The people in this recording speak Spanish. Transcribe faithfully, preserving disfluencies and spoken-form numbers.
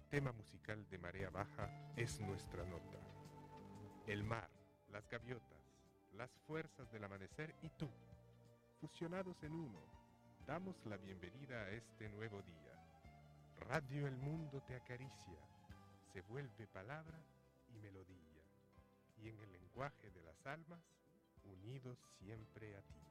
tema musical de Marea Baja es nuestra nota. El mar, las gaviotas, las fuerzas del amanecer y tú, fusionados en uno, damos la bienvenida a este nuevo día. Radio El Mundo te acaricia, se vuelve palabra y melodía, y en el lenguaje de las almas, unidos siempre a ti.